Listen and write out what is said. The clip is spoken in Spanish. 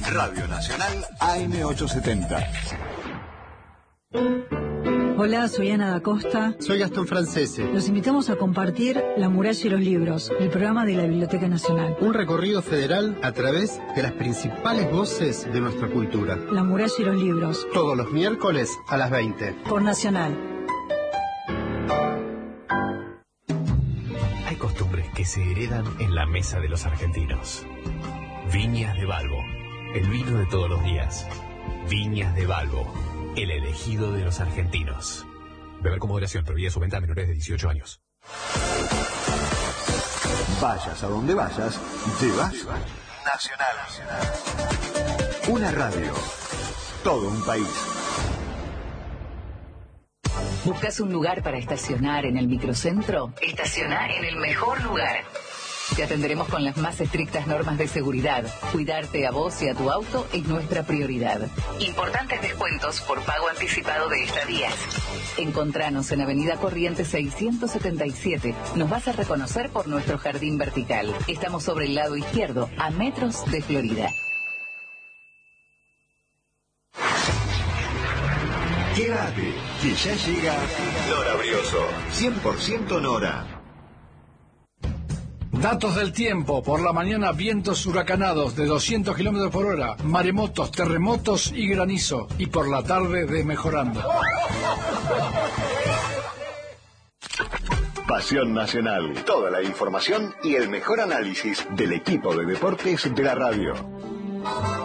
Radio Nacional AM870. Hola, soy Ana da Costa. Soy Gastón Francese. Los invitamos a compartir La muralla y los libros, el programa de la Biblioteca Nacional. Un recorrido federal a través de las principales voces de nuestra cultura. La muralla y los libros. Todos los miércoles a las 20. Por Nacional. Hay costumbres que se heredan en la mesa de los argentinos. Viñas de Balbo, el vino de todos los días. Viñas de Balbo, el elegido de los argentinos. Beber con moderación, prohibida su venta a menores de 18 años. Vayas a donde vayas, llevas Nacional. Una radio, todo un país. ¿Buscas un lugar para estacionar en el microcentro? Estaciona en el mejor lugar. Te atenderemos con las más estrictas normas de seguridad. Cuidarte a vos y a tu auto es nuestra prioridad. Importantes descuentos por pago anticipado de estadías. Encontranos en Avenida Corrientes 677. Nos vas a reconocer por nuestro jardín vertical. Estamos sobre el lado izquierdo, a metros de Florida. Quédate, que ya llega Nora Brioso. 100% Nora. Datos del tiempo. Por la mañana, vientos huracanados de 200 kilómetros por hora, maremotos, terremotos y granizo. Y por la tarde, desmejorando. Pasión Nacional. Toda la información y el mejor análisis del equipo de deportes de la radio.